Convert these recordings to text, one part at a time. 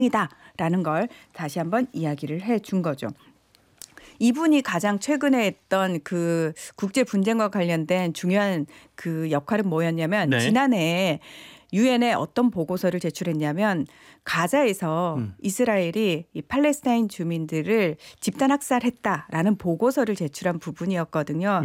이다라는 걸 다시 한번 이야기를 해준 거죠. 이분이 가장 최근에 했던 그 국제 분쟁과 관련된 중요한 그 역할은 뭐였냐면 네. 지난해 유엔에 어떤 보고서를 제출했냐면 가자에서 이스라엘이 이 팔레스타인 주민들을 집단 학살했다라는 보고서를 제출한 부분이었거든요.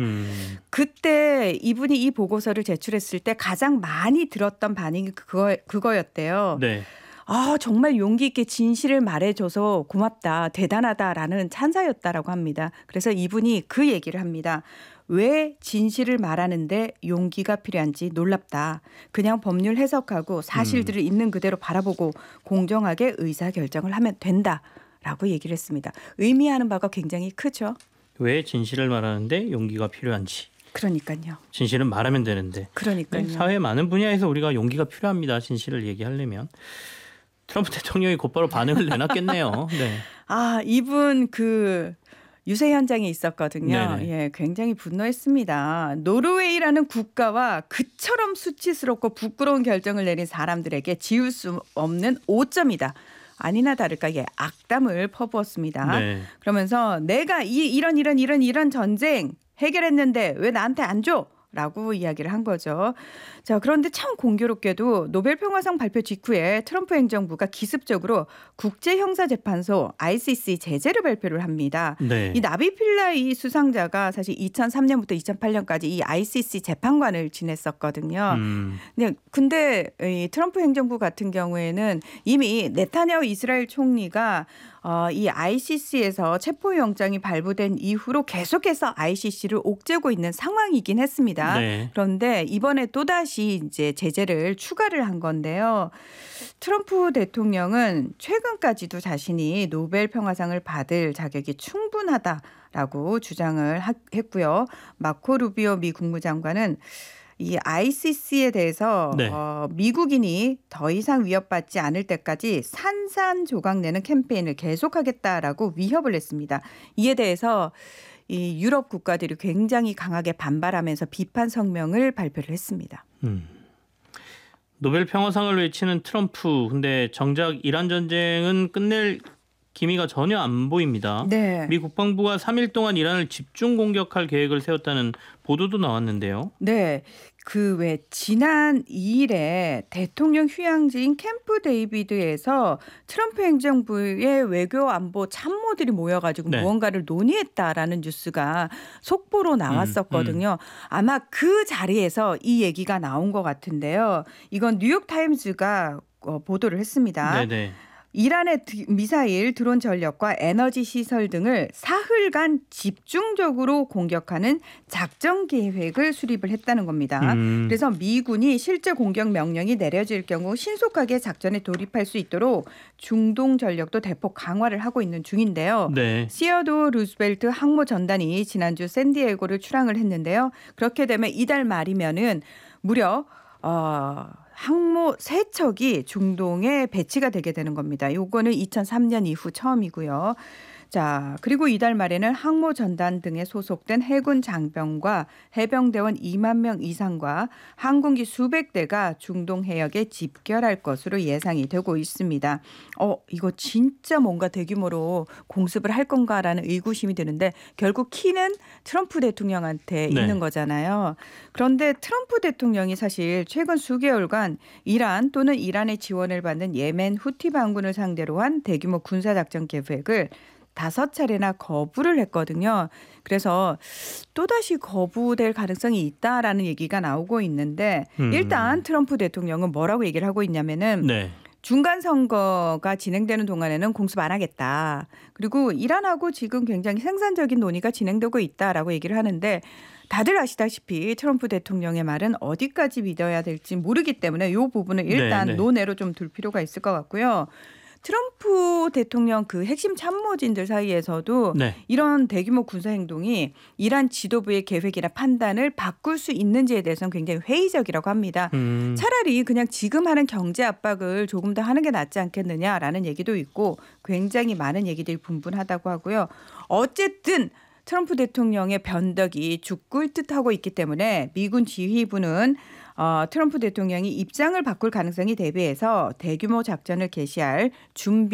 그때 이분이 이 보고서를 제출했을 때 가장 많이 들었던 반응이 그거였대요. 네. 정말 용기 있게 진실을 말해줘서 고맙다, 대단하다라는 찬사였다라고 합니다. 그래서 이분이 그 얘기를 합니다. 왜 진실을 말하는데 용기가 필요한지 놀랍다. 그냥 법률 해석하고 사실들을 있는 그대로 바라보고 공정하게 의사결정을 하면 된다라고 얘기를 했습니다. 의미하는 바가 굉장히 크죠. 왜 진실을 말하는데 용기가 필요한지. 그러니까요. 진실은 말하면 되는데. 그러니까요. 사회 많은 분야에서 우리가 용기가 필요합니다. 진실을 얘기하려면. 트럼프 대통령이 곧바로 반응을 내놨겠네요. 네. 이분 그 유세 현장에 있었거든요. 네네. 예, 굉장히 분노했습니다. 노르웨이라는 국가와 그처럼 수치스럽고 부끄러운 결정을 내린 사람들에게 지울 수 없는 오점이다. 아니나 다를까 악담을 퍼부었습니다. 네. 그러면서 내가 이런 전쟁 해결했는데 왜 나한테 안 줘? 라고 이야기를 한 거죠. 자, 그런데 참 공교롭게도 노벨 평화상 발표 직후에 트럼프 행정부가 기습적으로 국제형사재판소 ICC 제재를 발표를 합니다. 네. 이 나비 필라이 수상자가 사실 2003년부터 2008년까지 이 ICC 재판관을 지냈었거든요. 근데 이 트럼프 행정부 같은 경우에는 이미 네타냐후 이스라엘 총리가 이 ICC에서 체포영장이 발부된 이후로 계속해서 ICC를 옥죄고 있는 상황이긴 했습니다. 네. 그런데 이번에 또다시 이제 제재를 추가를 한 건데요. 트럼프 대통령은 최근까지도 자신이 노벨 평화상을 받을 자격이 충분하다라고 주장을 했고요. 마코 루비오 미 국무장관은 이 ICC에 대해서 네. 미국인이 더 이상 위협받지 않을 때까지 산산조각 내는 캠페인을 계속하겠다라고 위협을 했습니다. 이에 대해서 이 유럽 국가들이 굉장히 강하게 반발하면서 비판 성명을 발표를 했습니다. 노벨 평화상을 외치는 트럼프. 근데 정작 이란 전쟁은 끝낼 기미가 전혀 안 보입니다. 네. 미 국방부가 3일 동안 이란을 집중 공격할 계획을 세웠다는 보도도 나왔는데요. 네. 그 왜 지난 2일에 대통령 휴양지인 캠프 데이비드에서 트럼프 행정부의 외교 안보 참모들이 모여가지고 네. 무언가를 논의했다라는 뉴스가 속보로 나왔었거든요. 아마 그 자리에서 이 얘기가 나온 것 같은데요. 이건 뉴욕타임즈가 보도를 했습니다. 네네. 이란의 미사일, 드론 전력과 에너지 시설 등을 사흘간 집중적으로 공격하는 작전 계획을 수립을 했다는 겁니다. 그래서 미군이 실제 공격 명령이 내려질 경우 신속하게 작전에 돌입할 수 있도록 중동 전력도 대폭 강화를 하고 있는 중인데요. 네. 시어도 루스벨트 항모 전단이 지난주 샌디에고를 출항을 했는데요. 그렇게 되면 이달 말이면은 무려 항모 3척이 중동에 배치가 되게 되는 겁니다. 요거는 2003년 이후 처음이고요. 자, 그리고 이달 말에는 항모 전단 등에 소속된 해군 장병과 해병대원 2만 명 이상과 항공기 수백 대가 중동 해역에 집결할 것으로 예상이 되고 있습니다. 이거 진짜 뭔가 대규모로 공습을 할 건가라는 의구심이 드는데 결국 키는 트럼프 대통령한테 네. 있는 거잖아요. 그런데 트럼프 대통령이 사실 최근 수개월간 이란 또는 이란의 지원을 받는 예멘 후티 반군을 상대로 한 대규모 군사작전 계획을 5차례나 거부를 했거든요. 그래서 또다시 거부될 가능성이 있다라는 얘기가 나오고 있는데 일단 트럼프 대통령은 뭐라고 얘기를 하고 있냐면은 네. 중간 선거가 진행되는 동안에는 공습 안 하겠다. 그리고 이란하고 지금 굉장히 생산적인 논의가 진행되고 있다라고 얘기를 하는데 다들 아시다시피 트럼프 대통령의 말은 어디까지 믿어야 될지 모르기 때문에 이 부분을 일단 네. 논외로 좀 둘 필요가 있을 것 같고요. 트럼프 대통령 그 핵심 참모진들 사이에서도 네. 이런 대규모 군사 행동이 이란 지도부의 계획이나 판단을 바꿀 수 있는지에 대해서는 굉장히 회의적이라고 합니다. 차라리 그냥 지금 하는 경제 압박을 조금 더 하는 게 낫지 않겠느냐라는 얘기도 있고 굉장히 많은 얘기들이 분분하다고 하고요. 어쨌든 트럼프 대통령의 변덕이 죽을 듯하고 있기 때문에 미군 지휘부는 트럼프 대통령이 입장을 바꿀 가능성이 대비해서 대규모 작전을 개시할 준비